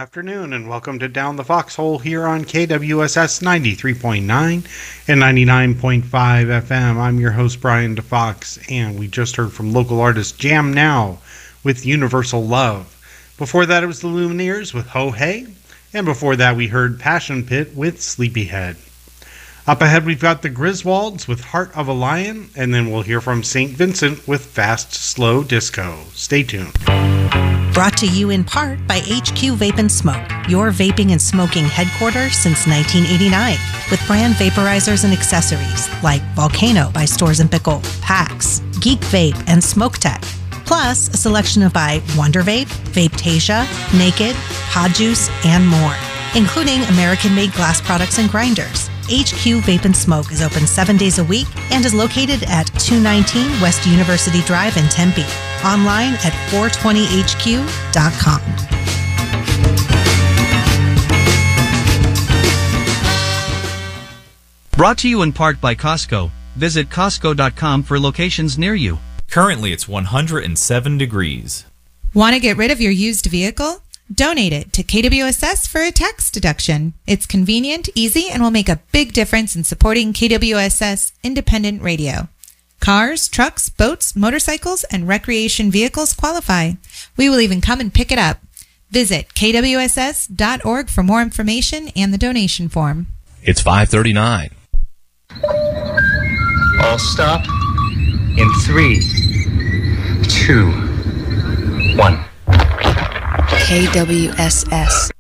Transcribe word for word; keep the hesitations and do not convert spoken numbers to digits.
afternoon, and welcome to Down the Foxhole here on K W S S ninety-three point nine and ninety-nine point five F M. I'm your host, Brian DeFox, and we just heard from local artist Jam Now with Universal Love. Before that, it was the Lumineers with Ho Hey, and before that, we heard Passion Pit with Sleepyhead. Up ahead, we've got the Griswolds with Heart of a Lion, and then we'll hear from Saint Vincent with Fast Slow Disco. Stay tuned. Brought to you in part by H Q Vape and Smoke, your vaping and smoking headquarters since nineteen eighty-nine, with brand vaporizers and accessories like Volcano by Stores and Pickle, Pax, Geek Vape, and Smoke Tech. Plus, a selection of by Wonder Vape, Vapetasia, Naked, Pod Juice, and more, including American-made glass products and grinders. H Q Vape and Smoke is open seven days a week and is located at two nineteen West University Drive in Tempe. Online at four twenty H Q dot com. Brought to you in part by Costco. Visit Costco dot com for locations near you. Currently, it's one hundred seven degrees. Want to get rid of your used vehicle? Donate it to K W S S for a tax deduction. It's convenient, easy, and will make a big difference in supporting K W S S independent radio. Cars, trucks, boats, motorcycles, and recreation vehicles qualify. We will even come and pick it up. Visit K W S S dot org for more information and the donation form. It's five thirty-nine. All stop in three, two, one. K W S S